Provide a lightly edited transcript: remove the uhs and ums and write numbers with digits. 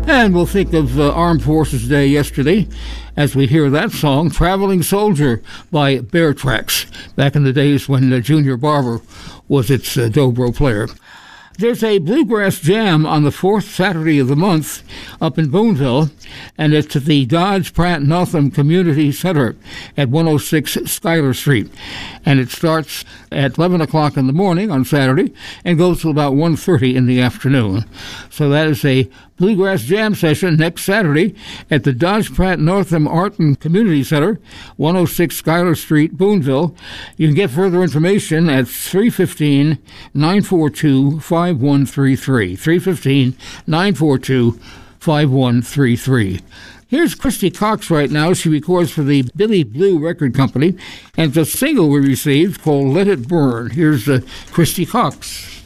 And we'll think of Armed Forces Day yesterday as we hear that song, Traveling Soldier by Bear Tracks, back in the days when Junior Barber was its dobro player. There's a bluegrass jam on the fourth Saturday of the month up in Boonville, and it's at the Dodge Pratt Northam Community Center at 106 Schuyler Street. And it starts at 11 o'clock in the morning on Saturday and goes till about 1:30 in the afternoon. So that is a bluegrass jam session next Saturday at the Dodge Pratt Northam Art and Community Center, 106 Schuyler Street, Boonville. You can get further information at 315-942-5133. 315-942-5133. Here's Christy Cox right now. She records for the Billy Blue Record Company, and it's a single we received called Let It Burn. Here's Christy Cox.